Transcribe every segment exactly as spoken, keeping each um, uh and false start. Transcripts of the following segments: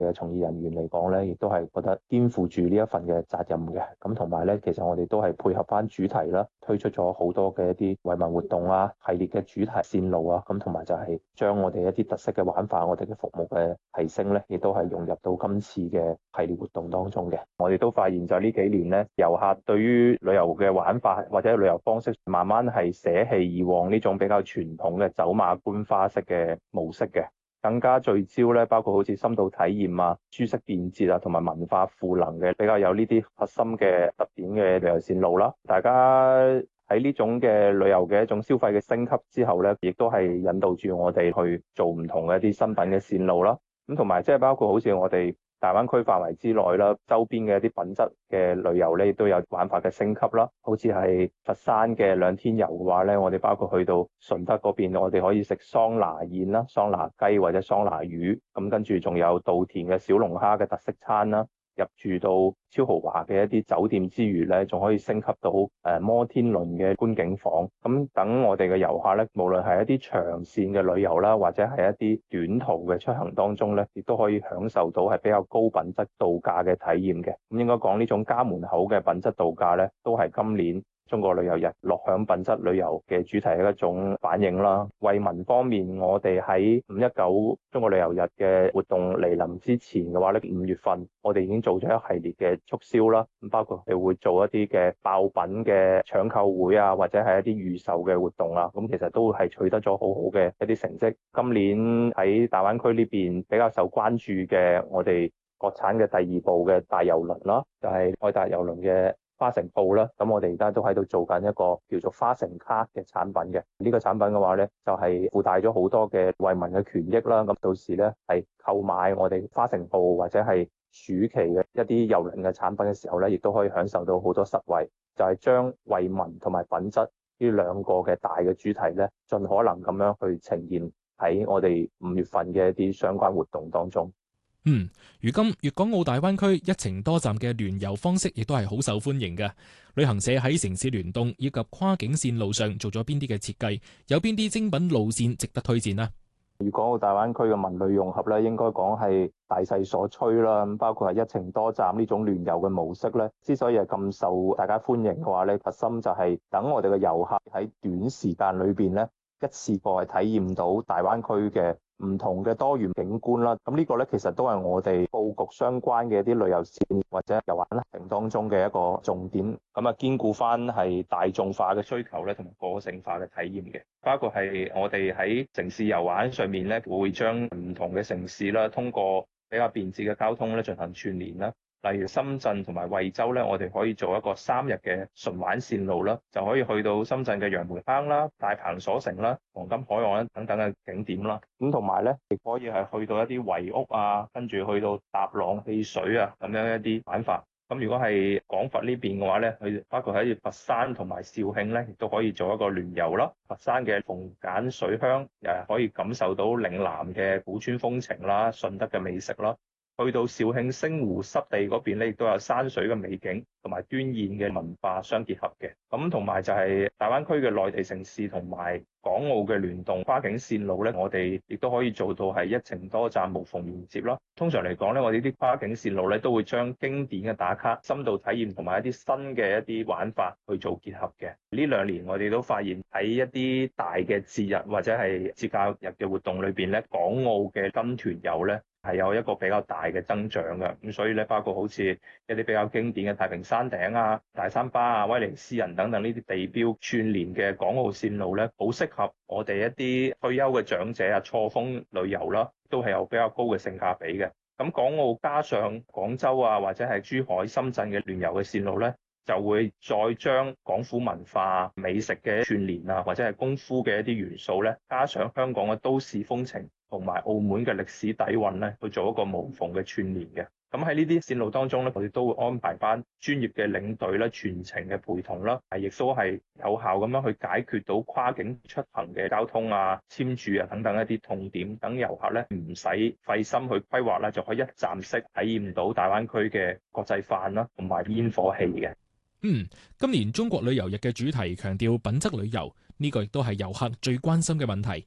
嘅從業人員嚟講咧，亦都係覺得肩負住呢一份嘅責任嘅。咁同埋咧，其實我哋都係配合翻主題啦，推出咗好多嘅一啲惠民活動啊，系列嘅主題線路啊，咁同埋就係將我哋一啲特色嘅玩法，我哋嘅服務嘅提升咧，亦都係融入到今次嘅系列活動當中嘅。我哋都發現就呢幾年咧，遊客對於旅遊嘅玩法或者旅遊方式，慢慢係捨棄以往呢種比較傳統嘅走馬觀花式嘅模式嘅。更加聚焦咧，包括好似深度體驗啊、舒適便捷啊，同埋文化賦能嘅比較有呢啲核心嘅特點嘅旅遊線路啦。大家喺呢種嘅旅遊嘅一種消費嘅升級之後咧，亦都係引導住我哋去做唔同嘅一啲新品嘅線路啦。咁同埋即係包括好似我哋大灣區範圍之內啦，周邊嘅一啲品質嘅旅遊咧，亦都有玩法嘅升級啦。好似係佛山嘅兩天遊嘅話咧，我哋包括去到順德嗰邊，我哋可以食桑拿燕啦、桑拿雞或者桑拿魚，咁跟住仲有稻田嘅小龍蝦嘅特色餐啦。入住到超豪華嘅一啲酒店之餘咧，仲可以升級到誒摩天輪嘅觀景房。咁等我哋嘅遊客咧，無論係一啲長線嘅旅遊啦，或者係一啲短途嘅出行當中咧，亦都可以享受到係比較高品質度假嘅體驗嘅。咁應該講呢種家門口嘅品質度假咧，都係今年中國旅遊日樂享品質旅遊嘅主題嘅一種反應啦。惠民方面，我哋喺五一九中國旅遊日嘅活動嚟臨之前嘅話咧，五月份我哋已經做咗一系列嘅促銷啦。咁包括我哋會做一啲嘅爆品嘅搶購會啊，或者係一啲預售嘅活動啊。咁其實都係取得咗好好嘅一啲成績。今年喺大灣區呢邊比較受關注嘅，我哋國產嘅第二部嘅大郵輪啦，就係愛達郵輪嘅花城號啦，咁我哋而家都喺度做緊一個叫做花城卡嘅產品嘅。呢個產品嘅話咧，就係附帶咗好多嘅惠民嘅權益啦。咁到時咧係購買我哋花城號或者係暑期嘅一啲郵輪嘅產品嘅時候咧，亦都可以享受到好多實惠，就係將惠民同埋品質呢兩個嘅大嘅主題咧，盡可能咁樣去呈現喺我哋五月份嘅一啲相關活動當中。 嗯，如今粵港澳大灣區一程多站嘅聯遊方式亦都係好受歡迎嘅。旅行社喺城市聯動以及跨境線路上做咗邊啲嘅設計，有邊啲精品路線值得推薦呢？ 粵港澳大灣區嘅文旅融合咧，應該講係大勢所趨啦。咁包括係一程多站呢種聯遊嘅模式咧，之所以係咁受大家歡迎嘅話咧，核心就係等我哋嘅遊客喺短時間裏邊咧，一次過係體驗到大灣區嘅唔同嘅多元景觀啦。咁呢個咧，其實都係我哋佈局相關嘅一啲旅遊線或者遊玩行程當中嘅一個重點。咁啊，兼顧翻係大眾化嘅需求咧，同埋個性化嘅體驗嘅。包括係我哋喺城市遊玩上面咧，會將唔同嘅城市啦，通過比較便捷嘅交通咧進行串聯啦。例如深圳同埋惠州咧，我哋可以做一個三日嘅純玩線路啦，就可以去到深圳嘅楊梅坑啦、大鵬鎖城啦、黃金海岸等等嘅景點啦。咁同埋咧，亦可以係去到一啲圍屋啊，跟住去到踏浪戲水啊咁樣一啲玩法。咁如果係廣佛呢邊嘅話咧，佢包括喺佛山同埋肇慶咧，亦都可以做一個聯遊啦。佛山嘅鳳澗水鄉又可以感受到嶺南嘅古村風情啦、順德嘅美食啦。去到肇慶星湖濕地嗰邊咧，亦都有山水嘅美景同埋端硯嘅文化相結合嘅。咁同埋就係大灣區嘅內地城市同埋港澳嘅聯動跨境線路咧，我哋亦都可以做到係一程多站無縫連接咯。通常嚟講咧，我哋啲跨境線路咧都會將經典嘅打卡、深度體驗同埋一啲新嘅一啲玩法去做結合嘅。呢兩年我哋都發現喺一啲大嘅節日或者係節假日嘅活動裏邊咧，港澳嘅跟團遊咧係有一個比較大嘅增長嘅。咁所以咧，包括好似一啲比較經典嘅太平山頂啊、大三巴啊、威尼斯人等等呢啲地標串聯嘅港澳線路咧，好適合我哋一啲退休嘅長者啊、錯峰旅遊啦，都係有比較高嘅性價比嘅。咁港澳加上廣州啊，或者係珠海、深圳嘅聯遊嘅線路咧，就會再將廣府文化、美食嘅串聯啊，或者係功夫嘅一啲元素咧，加上香港嘅都市風情同埋澳門嘅歷史底蘊咧，去做一個無縫嘅串聯嘅。咁喺呢啲線路當中咧，我哋都會安排翻專業嘅領隊啦、全程嘅陪同啦，係亦都係有效咁樣去解決到跨境出行嘅交通啊、簽注啊等等一啲痛點，等遊客咧唔使費心去規劃啦，就可以一站式體驗到大灣區嘅國際範啦，同埋煙火氣嘅。 嗯，今年中國旅遊日嘅主題強調品質旅遊，呢個亦都係遊客最關心嘅問題。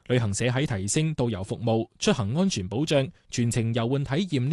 旅行社喺提升導遊服務、出行安全保障、全程遊玩體驗